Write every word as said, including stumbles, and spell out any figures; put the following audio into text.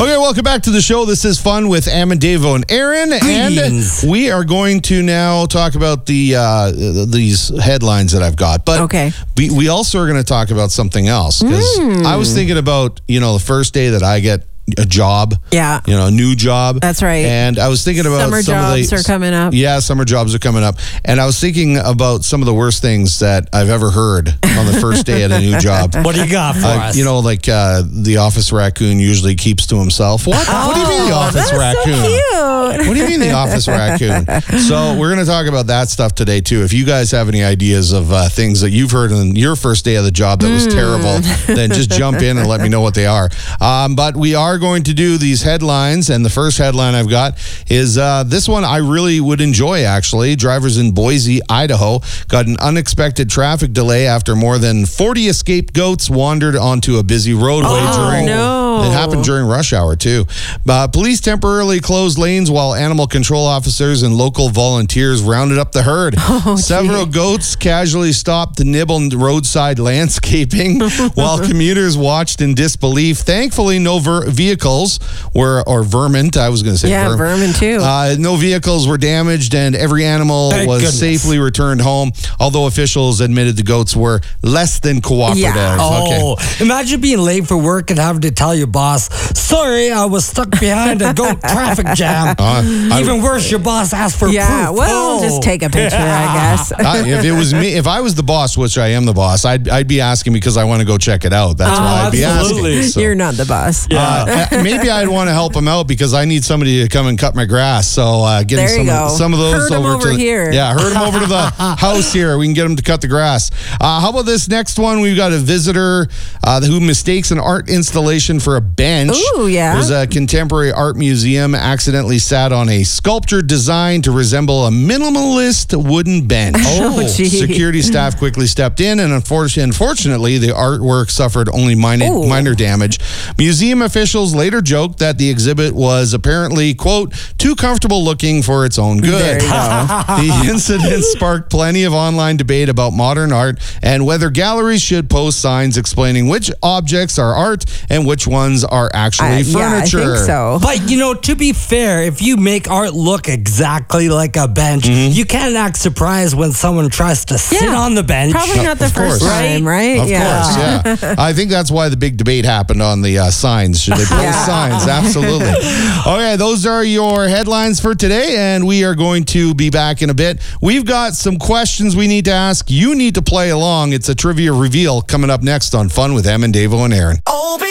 Okay, welcome back to the show. This is Fun with Amendevo and Aaron. Greetings. And we are going to now talk about the uh, these headlines that I've got. But Okay. we, we also are going to talk about something else. Because Mm. I was thinking about, you know, the first day that I get a job. Yeah. You know, a new job. That's right. And I was thinking about Summer some jobs of the, are coming up. Yeah, summer jobs are coming up. And I was thinking about some of the worst things that I've ever heard on the first day at a new job. What do you got for Uh, us? you know, like uh, the office raccoon usually keeps to himself. What? what do you mean the office That's raccoon? so cute. What do you mean the office raccoon? So we're going to talk about that stuff today too. If you guys have any ideas of uh, things that you've heard on your first day of the job that was terrible, then just jump in and let me know what they are. Um, but we are going to do these headlines, and the first headline I've got is uh, this one I really would enjoy, actually. Drivers in Boise, Idaho got an unexpected traffic delay after more than forty escaped goats wandered onto a busy roadway Oh, during... no. It happened during rush hour, too. Uh, police temporarily closed lanes while animal control officers and local volunteers rounded up the herd. Oh, Several goats casually stopped to nibble roadside landscaping while commuters watched in disbelief. Thankfully, no ver- vehicles were, or vermin, I was going to say Yeah, verm- vermin too. Uh, no vehicles were damaged and every animal Thank was goodness. safely returned home, although officials admitted the goats were less than cooperative. Yeah. Oh, imagine being late for work and having to tell your boss, sorry, I was stuck behind a goat traffic jam. Uh, I- Even worse, your boss asked for Yeah, proof. well, Oh. just take a picture, I guess. Uh, if it was me, if I was the boss, which I am the boss, I'd I'd be asking because I want to go check it out. That's Oh, why I'd be absolutely. asking. So, You're not the boss. uh, maybe I'd want to help him out because I need somebody to come and cut my grass. So uh, getting There you some go. some of those Herd 'em over, over to here. yeah, herd them over to the house here. We can get them to cut the grass. Uh, how about this next one? We've got a visitor uh, who mistakes an art installation for a bench. Ooh, yeah. There's a contemporary art museum accidentally sat on a sculpture designed to resemble a minimalist wooden bench. Oh, gee. Security staff quickly stepped in, and unfortunately, unfortunately the artwork suffered only minor, Ooh. minor damage. Museum officials later joked that the exhibit was apparently, quote, too comfortable looking for its own good. There you go. The incident sparked plenty of online debate about modern art and whether galleries should post signs explaining which objects are art and which ones are actually I- yeah, I furniture. think so. But, you know, to be fair, if you make art look exactly like a bench, Mm-hmm. you can't act surprised when someone tries to sit Yeah. on the bench. Probably not the Of first course. time, right? Of yeah. course, yeah. I think that's why the big debate happened on the uh, signs. Should they post Yeah. signs? Absolutely. Okay, those are your headlines for today, and we are going to be back in a bit. We've got some questions we need to ask. You need to play along. It's a trivia reveal coming up next on Fun with Amendevo and Aaron. Oh, baby.